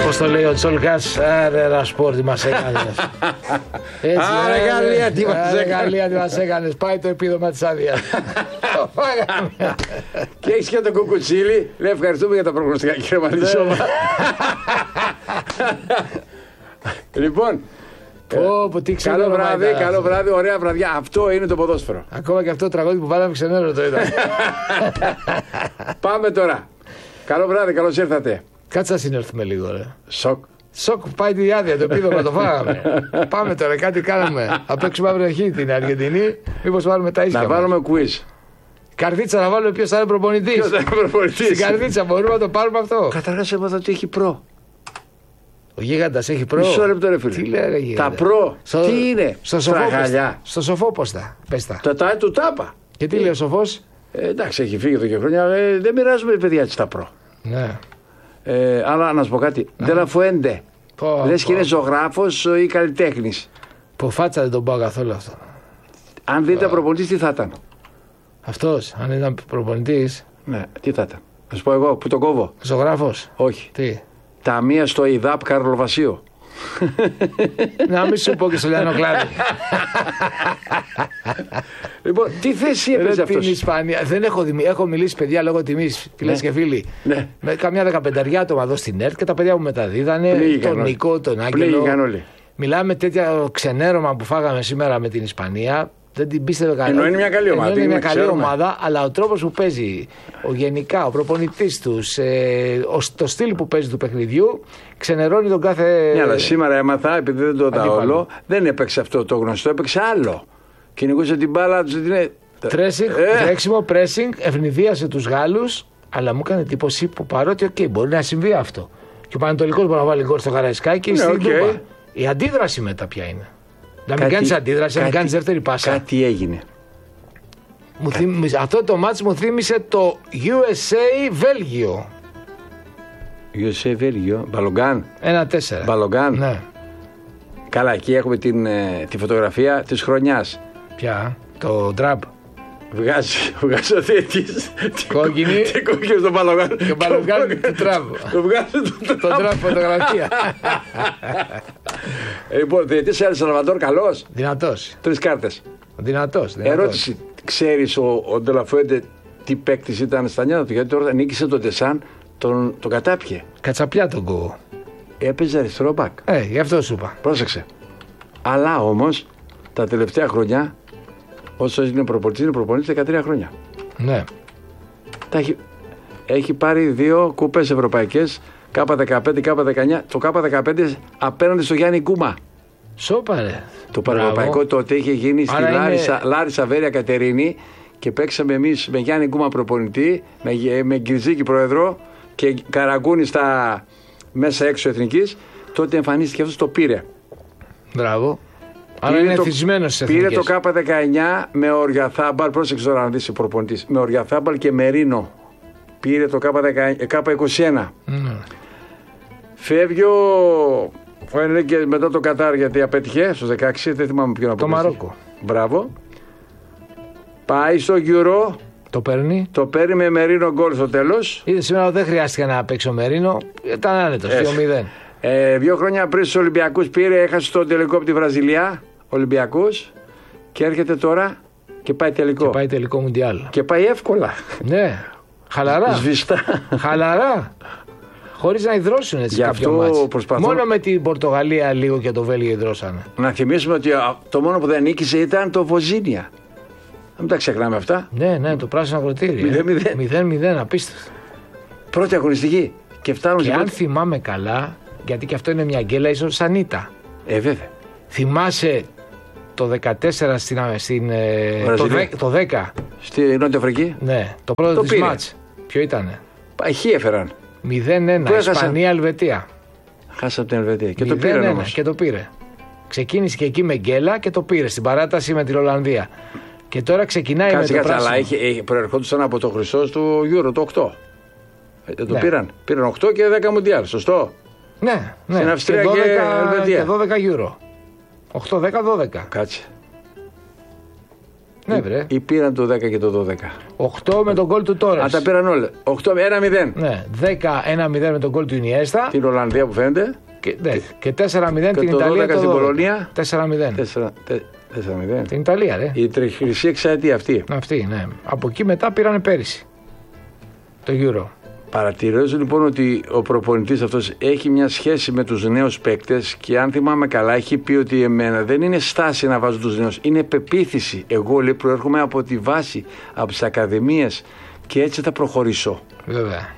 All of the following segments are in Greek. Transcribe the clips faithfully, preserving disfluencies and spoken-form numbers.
Πώς το λέει ο Τσόλκας, άρε ένα σπορ τι μας έκανες. Άρε Γαλλία τι μας Άρε έκανες. Γαλλία τι μας έκανες, πάει το επίδομα της άδειας. Και έχεις και τον Κουκουτσίλη. Λέει ευχαριστούμε για τα προγνωστικά κύριε Μαλισσόβα. Λοιπόν, Πω, πω, τι καλό ξενέρωμα βράδυ, ήταν. καλό βράδυ, ωραία βραδιά. Αυτό είναι το ποδόσφαιρο. Ακόμα και αυτό το τραγούδι που βάλαμε ξενέρο το ήταν. Πάμε τώρα. Καλό βράδυ, καλώς ήρθατε. Κάτσε να συνέλθουμε λίγο ρε. Σοκ. Σοκ, πάει τη άδεια, το επίδομα το φάγαμε. Πάμε τώρα, κάτι κάναμε. Θα παίξουμε αύριο εκεί την Αργεντινή. Μήπως βάλουμε τα ίσια. Να μας. βάλουμε quiz. Καρδίτσα να βάλουμε ποιος θα είναι προπονητής. Ποιος θα είναι προπονητής. Στην καρδίτσα μπορούμε να το πάρουμε αυτό. Καταρχάς έμαθα ότι έχει προ. Ο γίγαντας έχει προ. Μισό λεπτό ρε φίλε. Τι λέει ρε γίγαντα. Τα προ. Στο- Τι είναι. Στο σοφό πες Τραγαλιά. τα. Στο σοφό πώς τα. Πες τα. Τα τάι του τάπα. Και τι λέει ο σοφός. Ε, εντάξει, έχει φύγει εδώ και χρόνια. Ε, δεν μοιράζουμε παιδιά έτσι τα προ. Ναι. Ε, αλλά να σου πω κάτι. Δελαφουέντε. Πω, Λες και πω. είναι ζωγράφος ή καλλιτέχνης. Που φάτσα δεν τον πάω καθόλου αυτό. Αν δεν ήταν προπονητής, τι θα ήταν. Αυτός, αν ήταν προπονητής, Ναι, τι θα ήταν. Θα σου πω εγώ που τον κόβω. ζωγράφος. Όχι. Τι. Ταμεία στο ΙΔΑΠ Καρλοβασίου. Να μην σου πω και στο Λιάνο Κλάδι. Λοιπόν, τι θέση έπαιζε Ρε, την αυτός. Ισπανία. Δεν έχω, δημι... έχω μιλήσει παιδιά λόγω τιμής, φίλες και φίλοι. Ναι. Με καμιά δεκαπενταριά άτομα εδώ στην ΕΡΤ και τα παιδιά μου μεταδίδανε. Πνίγηκαν Τον όλοι. Νικό, τον Άγγελο. Πνίγηκαν όλοι. Μιλάμε τέτοια ξενέρωμα που φάγαμε σήμερα με την Ισπανία. Δεν την πίστευε κανένα. Ενώ είναι μια καλή ομάδα, Ενώ είναι μια είναι, καλή ξέρουμε. ομάδα, αλλά ο τρόπος που παίζει, ο γενικά, ο προπονητής τους, ε, ο, το στυλ που παίζει του παιχνιδιού, ξενερώνει τον κάθε. Ναι, αλλά σήμερα έμαθα, επειδή δεν το είδα αντίπαλο. όλο, δεν έπαιξε αυτό το γνωστό, έπαιξε άλλο. Κυνηγούσε την μπάλα του. Την... Τρέσινγκ, Ε. τρέξιμο, pressing, ευνηδίασε τους Γάλλους, αλλά μου έκανε εντύπωση που παρότι οκ, μπορεί να συμβεί αυτό. Και ο Πανετολικός μπορεί να βάλει γκολ στο Καραϊσκάκι Ναι, στην οκ. Τούμπα. Η αντίδραση μετά ποια είναι. Να μην Κάτι- κάνεις αντίδραση, να μην κάτι- κάνεις δεύτερη πάσα. Κάτι έγινε. Μου θύμισε- αυτό το μάτς μου θύμισε το γιου ες έι Βέλγιο. Ιωσέ Βέλγιο, Μπαλογκάν. ένα τέσσερα. Μπαλογκάν. Ναι. Καλά, εκεί έχουμε την, ε, τη φωτογραφία της χρονιάς. Ποια, το ντραμπ. Βγάζει, βγάζει ο διαιτής Κόκκινη. την κόκκινη στον Μπαλογκάν. Και ο Μπαλογκάν του τραμπ. Το βγάζει το Το ντραμπ φωτογραφία. Ε, Λοιπόν, διαιτής Ελ Σαλβαντόρ, καλός. Δυνατός. Τρεις κάρτες. Δυνατός. δυνατός. Ερώτηση. Ξέρεις ο, ο Ντελαφουέντε τι παίκτης ήταν στα νιάτα του? Γιατί τώρα νίκησε τον Τεσάν, τον, τον κατάπιε. Κατσαπιά τον κόβω. Έπαιζε αριστερό μπακ. Ε, γι' αυτό σου είπα. Πρόσεξε. Αλλά όμως τα τελευταία χρόνια, όσο είναι προπονητής, είναι προπονητής δεκατρία χρόνια. Ναι. Τα έχει, έχει πάρει δύο κούπες ευρωπαϊκές, Κάπα δεκαπέντε, Κάπα δεκαεννιά. Το Κάπα δεκαπέντε απέναντι στο Γιάννη Κούμα. Σώπα ρε. Το πανευρωπαϊκό τότε είχε γίνει στη Άρα είναι- Λάρισα, Λάρισα Βέρεια Κατερίνη και παίξαμε εμείς με Γιάννη Κούμα προπονητή, με, με Γκριζίκη πρόεδρο και Καραγκούνη στα μέσα έξω εθνικής. Τότε εμφανίστηκε αυτό, το πήρε. Μπράβο. Άρα Πήρε είναι το- εθισμένος στις Πήρε εθνικές. το Κάπα δεκαεννιά με Οριαθάμπαλ, πρόσεξε τώρα να δεις προπονητής, με Οριαθάμπαλ και Μερίνο. Πήρε το Κάπα δεκαεννιά, Κάπα είκοσι ένα. Ναι. Φεύγει ο, ο Ενρίκε μετά το Κατάρ γιατί απέτυχε στους δεκαέξι, δεν θυμάμαι ποιον Το αποτέλεσε. Μαρόκο. Μπράβο. Πάει στο Euro, Το παίρνει. το παίρνει με Μερίνο γκολ στο τέλος. Είδε σήμερα δεν χρειάστηκε να παίξει ο Μερίνο. Ήταν άνετος. Έτσι. δύο μηδέν. Ε, δύο χρόνια πριν στους Ολυμπιακούς πήρε, έχασε το τελικό από τη Βραζιλία, Ολυμπιακούς, και έρχεται τώρα και πάει τελικό. Και πάει τελικό Μουντιάλ. Και πάει εύκολα. Ναι. Χαλαρά. Σβηστά. Χαλαρά. Χωρίς να υδρώσουν έτσι Γι' κάποιο αυτό μάτς. προσπαθώ- Μόνο με την Πορτογαλία λίγο και το Βέλγιο υδρώσανε. Να θυμίσουμε ότι α, το μόνο που δεν νίκησε ήταν το Βοζίνια. Να μην τα ξεχνάμε αυτά. Ναι, ναι, το πράσινο ακροτήρι. Μηδέν, μηδέν. μηδέν μηδέν, απίστευτο. Πρώτη αγωνιστική. Και φτάνουν Και στην αν πρώτη. θυμάμαι καλά, γιατί και αυτό είναι μια γκέλα, ίσως σαν ήττα. Ε, βέβαια. Θυμάσαι το δεκατέσσερα στην, στην, ε, το, Βραζιλία. δέκα, το δέκα. Στη Νότια Αφρική. Ναι, το πρώτο Το της πήρε. μάτς. Ποιο ήτανε? Εκεί έφεραν. μηδέν ένα, Πού έχασαν? Ισπανία-Ελβετία. Χάσαμε την Ελβετία. Και το μηδέν πήραν ένα όμως. και το πήρε. Ξεκίνησε και εκεί με γκέλα και το πήρε στην παράταση με την Ολλανδία. Και τώρα ξεκινάει Κάτσε, με το κάτσε, αλλά πράσινο. έχει, έχει, προερχόντουσαν από το χρυσό του Euro, το οκτώ. Ε, δεν το Ναι. πήραν. Πήραν οκτώ και δέκα Μουντιάλ, σωστό. Ναι, ναι. Στην Αυστρία και δώδεκα, Ελβετία. και δώδεκα euro. οκτώ δέκα δώδεκα. Κάτσε. Ναι, βρε. Ή πήραν το δέκα και το δώδεκα. οκτώ με τον γκολ του Τόρες. Α, τα πήραν όλα. οκτώ με ένα μηδέν. Ναι, δέκα ένα μηδέν με τον γκολ του Ινιέστα. Την Ολλανδία που φαίνεται. Και, ναι, και τέσσερα μηδέν και την το Ιταλία. δώδεκα το στην Πολωνία. τέσσερα μηδέν. τέσσερα μηδέν. Την Ιταλία, ρε. Η τριχρυσή εξαετία αυτή. Αυτή, ναι. Από εκεί μετά πήραν πέρυσι το Euro. Παρατηρίζω λοιπόν ότι ο προπονητής αυτός έχει μια σχέση με τους νέους παίκτες και αν θυμάμαι καλά έχει πει ότι εμένα δεν είναι στάση να βάζω τους νέους, είναι πεποίθηση. Εγώ λέει προέρχομαι από τη βάση, από τις ακαδημίες και έτσι θα προχωρήσω. Βέβαια.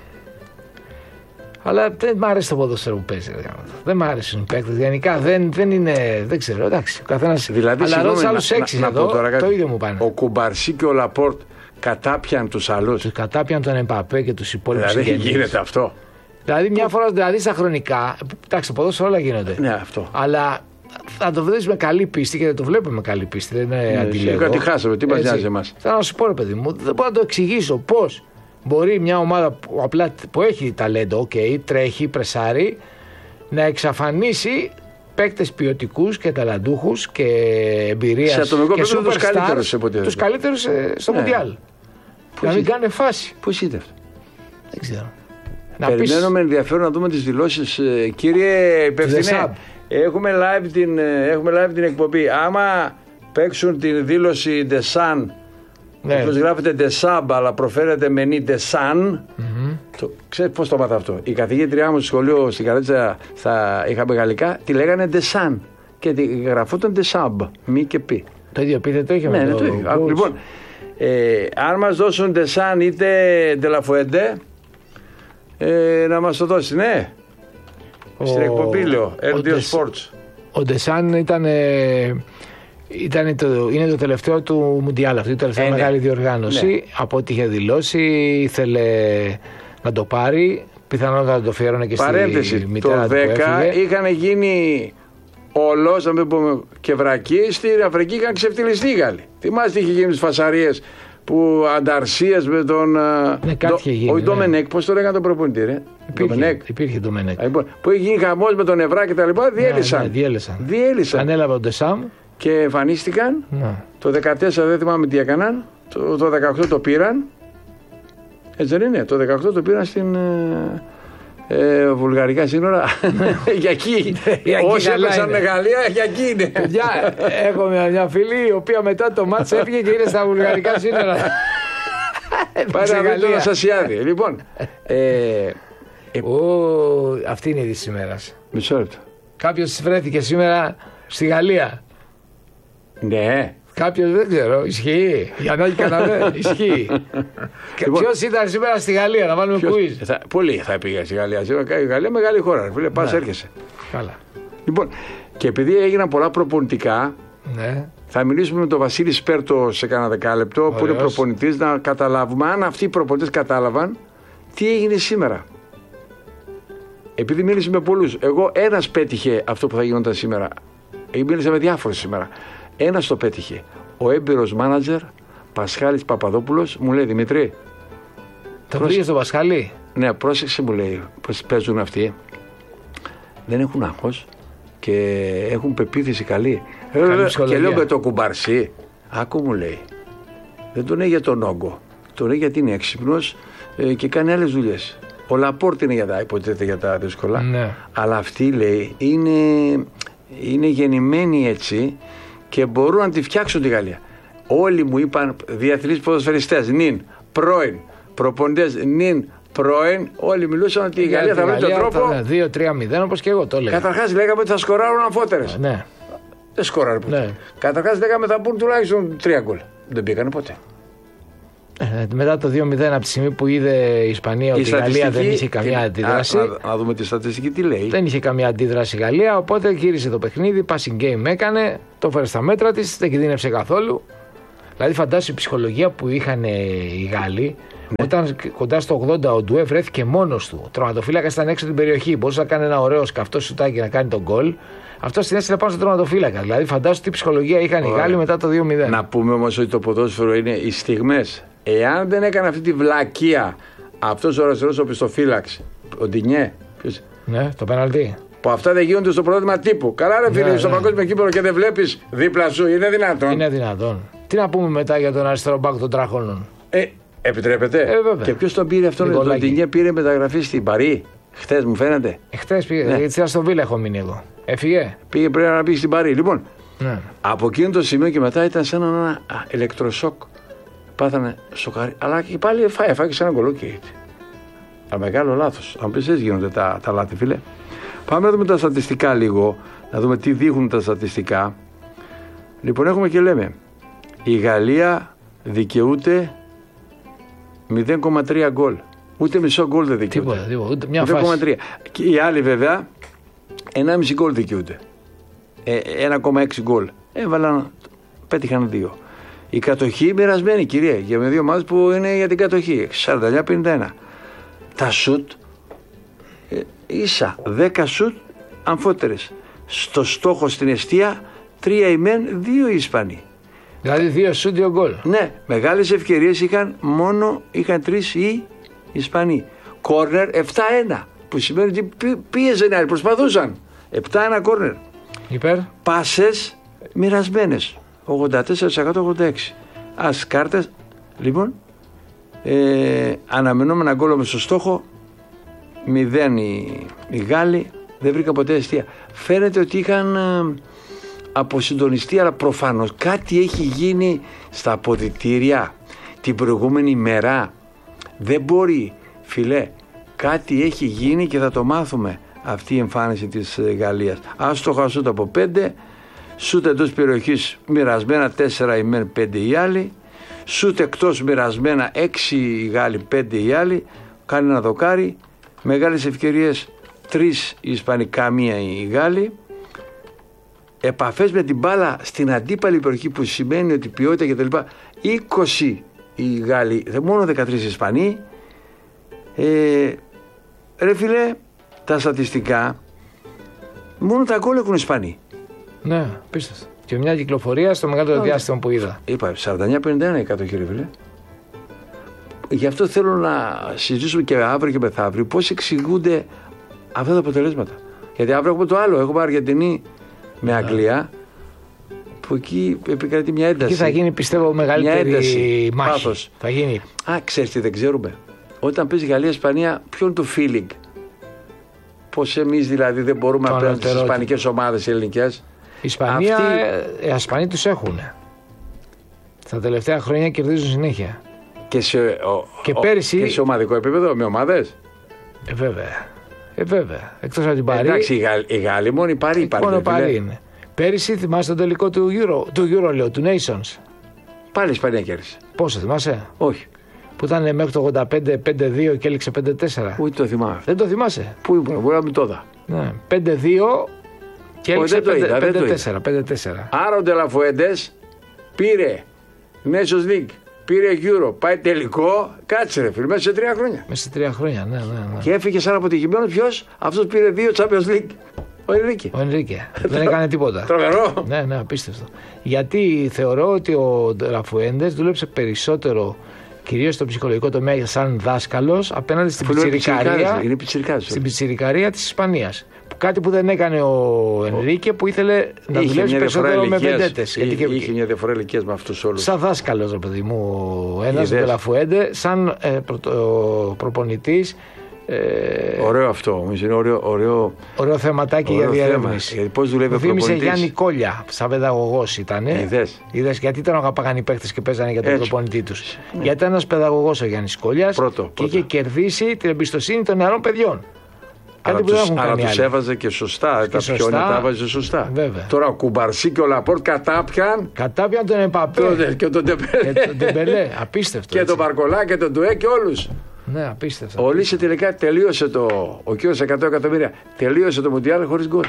Αλλά δεν μ' αρέσει το ποδόσφαιρο που παίζει. Δεν μ' αρέσουν οι παίκτες. Γενικά δεν, δεν είναι. Δεν ξέρω. Εντάξει. Ο καθένας. Δηλαδή, αλλά συγγνώμη, άλλους έξι να, εδώ, να τώρα, το ίδιο μου πάνε. Ο Κουμπαρσί και ο Λαπόρτ κατάπιαν τους άλλους. Τους κατάπιαν τον Εμπαπέ και τους υπόλοιπους. Δηλαδή γίνεται αυτό. Δηλαδή μια φορά δηλαδή στα χρονικά. Εντάξει, το ποδόσφαιρο όλα γίνονται. Ναι, αυτό. Αλλά θα το βρει με καλή πίστη και δεν το βλέπουμε με καλή πίστη. Δεν είναι ναι, αντιλέγω. Κάτι χάσαμε. Τι μας νοιάζει εμάς. Θέλω να σου πω, ρε παιδί μου, δεν μπορώ να το εξηγήσω πώς. Μπορεί μια ομάδα που, απλά, που έχει ταλέντο, okay, τρέχει, πρεσάρει, να εξαφανίσει παίκτες ποιοτικούς και ταλαντούχους και εμπειρίας. Σε ατομικό και επίπεδο τους καλύτερους. Τους καλύτερους στο Μουντιάλ. Ναι. Να μην κάνει φάση. Πώς είναι αυτό. Δεν ξέρω. Περιμένουμε πεις... με ενδιαφέρον να δούμε τις δηλώσεις. Κύριε υπευθυνέ, έχουμε live, την, έχουμε live την εκπομπή. Άμα παίξουν την δήλωση The Sun, ναι. Όπως γράφεται The Sub, αλλά προφέρεται με νι The Sun. Mm-hmm. Το, ξέρεις πώς το μάθα αυτό. Η καθηγήτριά μου στο σχολείο στην Καρέτσα, θα είχαμε γαλλικά, τη λέγανε The Sun. Και τη γραφόταν The Sub, μη και πι. Το ίδιο επίθετο είχε ναι, με ναι, το, το ίδιο. Λοιπόν, ε, αν μας δώσουν The Sun είτε De La Fuente, ε, να μας το δώσει, ναι. Ο, στην εκπομπή λέω, L δύο Sports. Ο The Sun ήταν... Ε, Ήταν το, είναι το τελευταίο του Μουντιάλ, αυτή η τελευταία ε, μεγάλη διοργάνωση. Ναι. Από ό,τι είχε δηλώσει, ήθελε να το πάρει. Πιθανότατα να το φέρωνε και παρένθεση, στη μητέρα του του. Το δέκα είχαν γίνει ολός, να μην πούμε και βρακοί, στην Αφρική είχαν ξεφτυλιστεί οι Γάλλοι. Θυμάστε, είχε γίνει τις φασαρίες που ανταρσίες με τον. Ναι, κάτι είχε γίνει. Ο Ντομενέκ, πώς το λέγανε τον προπονητή, ρε. Υπήρχε, υπήρχε Ντομενέκ. Που είχε γίνει χαμός με τον Ευρά και τα λοιπά, διέλυσαν. Ναι, ναι, διέλυσαν. διέλυσαν. Ανέλαβε ο Ντεσάμ. Και εμφανίστηκαν. Να. Το δεκατέσσερα δεν θυμάμαι τι έκαναν. Το, το δεκαοκτώ το πήραν. Έτσι δεν είναι. Το δεκαοκτώ το πήραν στην ε, ε, βουλγαρικά σύνορα. Για εκεί. Όσοι έπαιξαν με Γαλλία, για εκεί είναι. Παιδιά, έχω μια, μια φίλη η οποία μετά το μάτς έφυγε και είναι στα βουλγαρικά σύνορα. Πάει να βρει τον Ασασιάδη. Λοιπόν. Ε, ε, Ο, αυτή είναι η είδηση της ημέρας. Μισό λεπτό. Κάποιος βρέθηκε σήμερα στη Γαλλία. Ναι. Κάποιος δεν ξέρω, ισχύει. Για να έχει κανένα, ισχύει. Λοιπόν, ποιος ήταν σήμερα στη Γαλλία, να βάλουμε quiz. Θα, πολλοί θα πήγα στη Γαλλία. Η Γαλλία μεγάλη χώρα. Φίλε, πας, έρχεσαι. Καλά. Λοιπόν, και επειδή έγιναν πολλά προπονητικά, ναι. Θα μιλήσουμε με τον Βασίλη Σπέρτο σε κάνα δεκάλεπτο, Ωραίος. Που είναι προπονητής, να καταλάβουμε αν αυτοί οι προπονητές κατάλαβαν τι έγινε σήμερα. Επειδή μίλησε με πολλούς, εγώ ένας πέτυχε αυτό που θα γινόταν σήμερα. Μίλησα με διάφορους σήμερα. Ένας το πέτυχε. Ο έμπειρος μάνατζερ Πασχάλης Παπαδόπουλος μου λέει, Δημήτρη. Το βρήκε στον Πασχάλη. Ναι, πρόσεξε, μου λέει, πως παίζουν αυτοί. Δεν έχουν άγχος και έχουν πεποίθηση καλή. Και λέω με το Κουμπαρσί, άκου μου λέει, δεν τον έχει για τον όγκο. Τον έχει γιατί είναι έξυπνος ε, και κάνει άλλες δουλειές. Ο Λαπόρτ είναι για τα, υποτίθεται για τα δύσκολα. Ναι. Αλλά αυτοί, λέει, είναι, είναι γεννημένοι έτσι και μπορούν να τη φτιάξουν τη Γαλλία. Όλοι μου είπαν διεθνείς ποδοσφαιριστές, νυν, πρώην, προπονητές, νυν, πρώην, όλοι μιλούσαν ότι η για Γαλλία θα βρει τον τρόπο. δύο τρία μηδέν όπως και εγώ το έλεγα. Καταρχάς λέγαμε ότι θα σκοράρουν αμφότερες. Ναι. Δεν σκοράρουν ποτέ. Ναι. Καταρχάς λέγαμε θα μπουν τουλάχιστον τρία γκολ. Δεν πήγανε ποτέ. Ε, μετά το δύο μηδέν από τη στιγμή που είδε η Ισπανία ότι η Γαλλία δεν είχε καμία αντίδραση. Να, να δούμε τη στατιστική τι λέει. Δεν είχε καμία αντίδραση η Γαλλία, οπότε γύρισε το παιχνίδι, passing game έκανε, το φέρε στα μέτρα της, δεν κινδύνευσε καθόλου. Δηλαδή φαντάσου η ψυχολογία που είχαν οι Γάλλοι. Ναι. Όταν κοντά στο ογδόντα ο Ντουέ βρέθηκε μόνος του. Ο τερματοφύλακας ήταν έξω από την περιοχή. Μπορούσε να κάνει ένα ωραίο σκαφτό σουτάκι να κάνει τον γκολ. Αυτό στην έστειλε πάνω στον τερματοφύλακα. Δηλαδή φαντάσου τι ψυχολογία είχαν Ωραία. οι Γάλλοι μετά το δύο μηδέν. Να πούμε όμως ότι το ποδόσφαιρο είναι οι στιγμές. Εάν δεν έκανε αυτή τη βλακεία αυτός ο αριστερός ο πιστοφύλαξ, ο Ντινιέ. Ποιος... Ναι, το πέναλτι. Που αυτά δεν γίνονται στο πρωτάθλημα τύπου. Καλά, ρε φίλε, ναι, στο ναι. παγκόσμιο κύπελλο και δεν βλέπεις δίπλα σου, είναι δυνατόν. Είναι δυνατόν. Τι να πούμε μετά για τον αριστερό μπακ των Τραχώνων. Ε, επιτρέπετε. Ε, και ποιος τον πήρε αυτόν? Τον Ντινιέ πήρε μεταγραφή στην Παρί. Χθες μου φαίνεται. Ε, χθες πήγε. Ναι. Γιατί στον Βίλα έχω μείνει εγώ. Έφυγε. Πήγε πρέπει να πήγε στην Παρί. Λοιπόν, ναι. Από εκείνο το σημείο και μετά ήταν σαν ένα ηλεκτροσόκ. Πάθανε σοκάρι. Αλλά και πάλι φάει, φάει σαν ένα γκολόκι. Αλλά μεγάλο λάθος. Αν πεις έτσι γίνονται τα, τα λάθη, φίλε. Πάμε να δούμε τα στατιστικά λίγο. Να δούμε τι δείχνουν τα στατιστικά. Λοιπόν, έχουμε και λέμε. Η Γαλλία δικαιούται μηδέν κόμμα τρία γκολ. Ούτε μισό γκολ δεν δικαιούται. Τίποτα, τίποτα, ούτε μια μηδέν κόμμα τρία. Και οι άλλοι βέβαια ενάμιση γκολ δικαιούται. Ε, ένα κόμμα έξι γκολ. Έβαλαν, πέτυχαν δύο. Η κατοχή μοιρασμένη, κυρία, για με δύο ομάδες που είναι για την κατοχή. σαράντα εννιά πενήντα ένα. Τα σουτ ε, ίσα. δέκα σουτ αμφότερες. Στο στόχο στην εστία τρία η μεν, δύο οι Ισπανοί. Δηλαδή δύο σουτ, δύο γκολ. Ναι, μεγάλες ευκαιρίες είχαν μόνο, είχαν τρεις οι Ισπανοί. Κόρνερ επτά ένα. Που σημαίνει ότι πίεζαν οι άλλοι, προσπαθούσαν. επτά ένα κόρνερ. Υπέρ. Πάσες μοιρασμένες. ογδόντα τέσσερα τοις εκατό ογδόντα έξι. Ας κάρτες. Λοιπόν, ε, αναμενόμενα γκολ μες στο στόχο. Μηδέν οι, οι Γάλλοι. Δεν βρήκα ποτέ αιστεία. Φαίνεται ότι είχαν ε, αποσυντονιστεί, αλλά προφανώς κάτι έχει γίνει στα αποδυτήρια την προηγούμενη μέρα. Δεν μπορεί, φιλέ, κάτι έχει γίνει και θα το μάθουμε αυτή η εμφάνιση της Γαλλίας. Άστοχα σούτ από πέντε, σούτ εντός περιοχής μοιρασμένα τέσσερα οι μεν, πέντε οι άλλοι, σούτ εκτός μοιρασμένα έξι οι Γάλλοι, πέντε οι άλλοι, κάνει ένα δοκάρι, μεγάλες ευκαιρίες τρεις οι Ισπανοί, καμία οι Γάλλοι, επαφές με την μπάλα στην αντίπαλη περιοχή που σημαίνει ότι ποιότητα κτλ. είκοσι οι Γάλλοι, μόνο δεκατρείς οι Ισπανοί. Ε, ρε φίλε, τα στατιστικά μόνο τα γκολ έχουν οι Ισπανοί. Ναι, πίστευτο. Και μια κυκλοφορία στο μεγαλύτερο διάστημα που είδα. Είπα σαράντα εννιά πενήντα ένα η κατοχή, ρε φίλε. Γι' αυτό θέλω να συζητήσουμε και αύριο και μεθαύριο πώς εξηγούνται αυτά τα αποτελέσματα. Γιατί αύριο έχουμε το άλλο. Έχουμε Αργεντινή με Αγγλία. Που εκεί επικρατεί μια ένταση. Εκεί θα γίνει, πιστεύω, μεγαλύτερη ένταση, μάχη. Πάθος. Θα γίνει. Α, ξέρεις τι δεν ξέρουμε. Όταν παίζει Γαλλία-Ισπανία, ποιο είναι το feeling? Πώς εμείς δηλαδή δεν μπορούμε το να παίζουμε στις ισπανικές ομάδες ελληνικές? Η Ισπανία, Αυτή... οι Ισπανοί τους έχουν. Στα τελευταία χρόνια κερδίζουν συνέχεια. Και σε, ο, και ο, πέρυσι... και σε ομαδικό επίπεδο, με ομάδες. Ε, βέβαια. Ε, βέβαια. Εκτός από την Παρί. Εντάξει, οι Γάλλοι, οι Γάλλοι μόνο η Παρί υπάρχει. Μόνο η Παρί είναι. Πέρυσι θυμάσαι τον τελικό του Euro, του Euro λέω, του Nations. Πάλι η Ισπανία κέρδισε. Πόσο θυμάσαι? Όχι. Που ήταν μέχρι το ογδόντα πέντε πέντε δύο και έληξε πέντε τέσσερα. Πού το θυμάμαι? Δεν το θυμάσαι? Πού ήμουν, μπορεί να μην το είδα. Ναι, πέντε δύο και έληξε πέντε τέσσερα. Άρα ο Ντελαφουέντες πήρε Nations League, πήρε Euro, πάει τελικό. Κάτσε ρε φίλε, μέσα σε τρία χρόνια. Μέσα σε τρία χρόνια, ναι, ναι, ναι. Και έφυγε σαν αποτυχημένο. Ποιος? Αυτός πήρε δύο Champions League. Ο Ενρίκε. Ο Ενρίκε. Δεν έκανε τίποτα. Τρομερό. Ναι, ναι, απίστευτο. Γιατί θεωρώ ότι ο Ντελαφουέντες δούλεψε περισσότερο, κυρίως στο ψυχολογικό τομέα, σαν δάσκαλος απέναντι στην πιτσιρικαρία, στην πιτσιρικαρία της Ισπανίας. Κάτι που δεν έκανε ο Ενρίκε, που ήθελε να δουλέψει περισσότερο με βεντέτες. Είχε, είχε μια διαφορά ηλικίας με αυτούς όλους. Σαν δάσκαλος, ρε παιδί μου, ο ένας, ο Ντελαφουέντε, σαν ε, προ, ο προπονητής. Ε, ωραίο αυτό όμως, είναι ωραίο, ωραίο, ωραίο θεματάκι για διερεύνηση. Γιατί πώς δουλεύει ο προπονητής. Θύμισε Γιάννη Κόλια, σαν παιδαγωγός ήταν. Είδες. Είδες γιατί ήταν ο παγανοί παίκτες και παίζανε για τον Έτσι. προπονητή τους. Ναι. Γιατί ήταν ένας παιδαγωγός ο Γιάννης Κόλιας πρώτο, και πρώτο. είχε κερδίσει την εμπιστοσύνη των νεαρών παιδιών. Αλλά τους, αλλά τους έβαζε και σωστά. Και τα σωστά, πιόνια τα έβαζε σωστά. Βέβαια. Τώρα ο Κουμπαρσί και ο Λαπόρτ κατάπιαν. Κατάπιαν τον Εμπαπέ. Και τον Ντεμπελέ. Και τον Ντεμπελέ. Απίστευτο. Και τον Μπαρκολά και τον Ντουέ και όλους. Ναι, απίστευτο. Ο Λίσε τελικά τελείωσε το. Ο κύριος εκατό εκατομμύρια τελείωσε το Μουντιάλ χωρίς γκολ.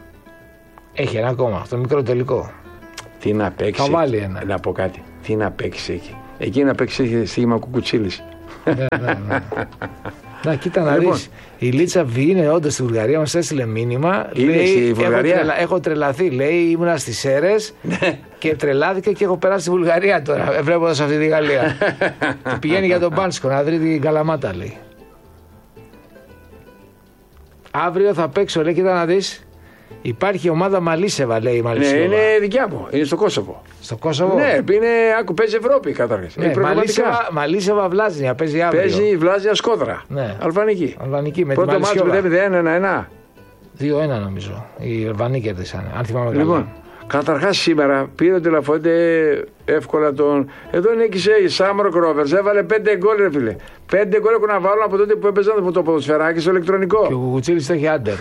Έχει ένα ακόμα, αυτό μικρό τελικό. Τι να παίξει. Θα βάλει ένα. Να πω κάτι. Τι να παίξει εκεί. Εκεί να παίξει έχει στίγμα Κουκουτσίλης. Ναι, ναι, ναι. Να, κοίτα να λοιπόν. δεις. Η Λίτσα Β είναι όντως στη Βουλγαρία, μας έστειλε μήνυμα. Είναι λέει, στη Βουλγαρία. Έχω, τρελα, έχω τρελαθεί, λέει, ήμουνα στις Σέρρες και τρελάθηκα και έχω περάσει στη Βουλγαρία τώρα, βλέποντας αυτή τη Γαλλία. Και πηγαίνει για τον Πάνσκο να δει την Καλαμάτα, λέει. Αύριο θα παίξω, λέει, κοίτα να δεις. Υπάρχει ομάδα Μαλίσεβα, λέει η Ναι, Μαλίσεβα. είναι δικιά μου. Είναι στο Κόσοβο. Στο Κόσοβο. Ναι, είναι, άκου, παίζει Ευρώπη καταρχάς. Ναι, Μαλίσεβα, Μαλίσεβα Βλάζνια, παίζει αύριο. Παίζει η Βλάζια Σκόδρα. Ναι. Αλβανική. Αλβανική με Πρώτο τη μάτσο Μαλίσεβα. μηδέν ένα ένα. δύο ένα νομίζω. Οι Αλβανοί κέρδισαν. Αν θυμάμαι καλά. Λοιπόν, καταρχάς σήμερα πήρε ο Ντελαφόντε εύκολα τον. Εδώ νίκησε η Σάμρο Κρόβερς. Έβαλε πέντε γκολ, ρε φίλε. Πέντε γκολ έχουν να βάλουν από τότε που έπαιζαν το ποδοσφαιράκι στο ηλεκτρονικό. Και ο Κουκουτσίλης το έχει άντερ.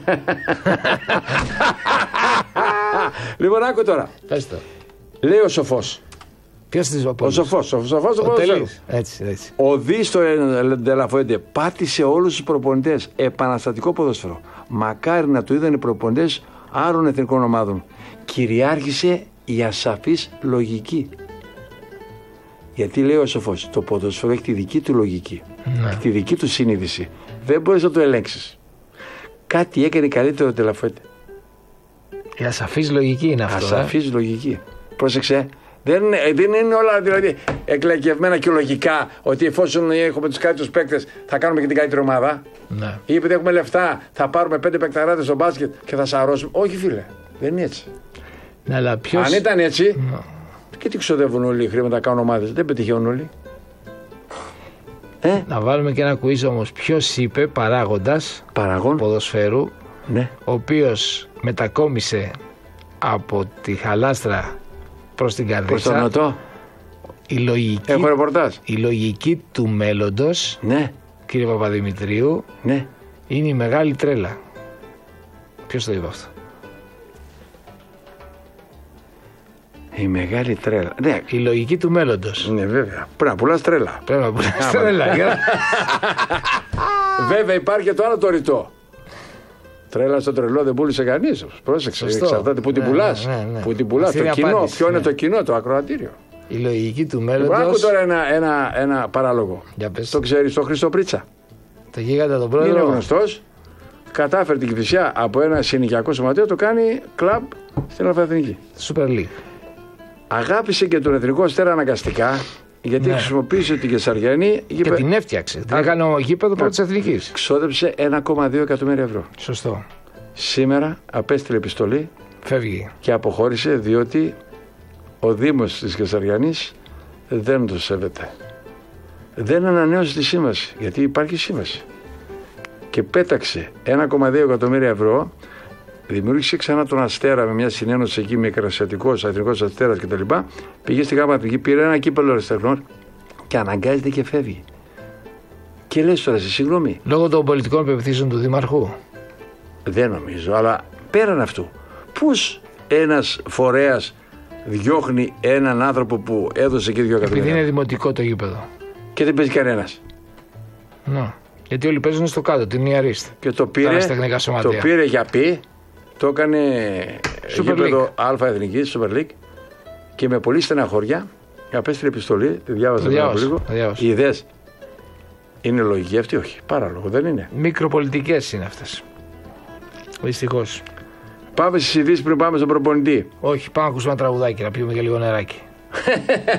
Λοιπόν, άκου τώρα. Πες το. Λέει ο Σοφός. Ποιος της ο Ο Σοφός. Ο Σοφός το Ο ποδοσφαίρο. Τελής. Έτσι, έτσι. Ο Δη στο Ντελαφόντε πάτησε όλους τους προπονητές. Επαναστατικό ποδόσφαιρο. Μακάρι να το είδαν οι προπονητές άλλων εθνικών ομάδων. Κυριάρχησε η ασαφής λογική. Γιατί λέει ο Σοφός, το ποδόσφαιρο έχει τη δική του λογική. Ναι. Έχει τη δική του συνείδηση. Δεν μπορείς να το ελέγξεις. Κάτι έκανε καλύτερο το Ντελαφόντε. Η ασαφής λογική είναι αυτό. Ασαφής λογική. Πρόσεξε. Δεν είναι, δεν είναι όλα δηλαδή εκλεκευμένα και λογικά ότι εφόσον έχουμε τους καλύτερους παίκτες θα κάνουμε και την καλύτερη ομάδα. Ναι. Ή επειδή έχουμε λεφτά θα πάρουμε πέντε παικταράδες στο μπάσκετ και θα σαρώσουμε. Όχι, φίλε. Δεν είναι έτσι. Ναι, αλλά ποιος... Αν ήταν έτσι, Ναι. και τι ξοδεύουν όλοι οι χρήματα, κάνουν ομάδες. Δεν πετυχαίνουν όλοι. Ε, Να βάλουμε και ένα quiz όμως. Ποιος είπε, παράγοντας παραγών. ποδοσφαίρου, Ναι. ο οποίος μετακόμισε από τη χαλάστρα προς την Προς τον καρδίτσα, Νοτό. η λογική, Έχω ρεπορτάζ. η λογική του μέλλοντος, Ναι. κύριε Παπαδημητρίου, Ναι. είναι η μεγάλη τρέλα. Ποιος το είπε αυτό? Η μεγάλη τρέλα. Ναι, Η λογική του μέλλοντος. ναι, βέβαια. Πρέπει να πουλάς τρέλα. Πρέπει να πουλάς τρέλα. για- Βέβαια υπάρχει και το άλλο το ρητό. Τρέλα στο τρελό δεν πούλησε κανείς. Πρόσεξε. Σωστό. Εξαρτάται που την Ναι, πουλάς. ναι, ναι. Που την πουλάς. Αυτή Το είναι η κοινό. απάντηση, Ποιο είναι ναι. το κοινό, το ακροατήριο. Η λογική του Λοιπόν, άκου μέλλοντος. τώρα ένα, ένα, ένα παράλογο. Για πες. Το ξέρεις, το Χρήστο Πρίτσα. Το γίγαντα τον Είναι πρόεδρο. γνωστός. Κατάφερε την Κηφισιά από ένα συνοικιακό σωματείο, το κάνει κλαμπ στην Αλφα-Εθνική. Super League. Αγάπησε και τον εθνικό αστέρα αναγκαστικά γιατί Ναι. χρησιμοποίησε την Κεσαριανή. Και την έφτιαξε. Την έκανε ο γήπεδο πρώτης εθνικής. Ξόδεψε ένα κόμμα δύο εκατομμύρια ευρώ. Σωστό. Σήμερα απέστειλε επιστολή Φεύγει. και αποχώρησε διότι ο Δήμος της Κεσαριανής δεν το σέβεται. Δεν ανανέωσε τη σύμβαση, γιατί υπάρχει σύμβαση. Και πέταξε ένα κόμμα δύο εκατομμύρια ευρώ, δημιούργησε ξανά τον Αστέρα με μια συνένωση εκεί με Μικρασιατικός, Εθνικός Αστέρας κτλ. Πήγε στη Γάμα Εθνική, πήρε ένα κύπελο αριστερών και αναγκάζεται και φεύγει. Και λες τώρα, σε συγγνώμη, Λόγω των πολιτικών πεπιθήσεων του Δημαρχού. δεν νομίζω, αλλά πέραν αυτού, πώς ένας φορέας διώχνει έναν άνθρωπο που έδωσε και δύο Επειδή είναι εκατομμύρια δημοτικό το γήπεδο. και δεν παίζει κανένας. Ναι. Γιατί όλοι παίζουν στο κάτω, την Ιαρίστ. Και το πήρε, αεραστεχνικά σωματεία. το πήρε για πει, το έκανε Super γήπεδο Αλφα Εθνικής, Super League και με πολύ στεναχωριά απέστειλε επιστολή, τη διάβασα Το πριν από διάβασα, λίγο. το διάβασα. Οι ιδέες είναι λογική αυτή, όχι, παράλογο δεν είναι. Μικροπολιτικές είναι αυτές. Δυστυχώς. Πάμε στις ειδήσεις πριν πάμε στον προπονητή. Όχι, πάμε να ακούσουμε ένα τραγουδάκι, να πιούμε και λίγο νεράκι.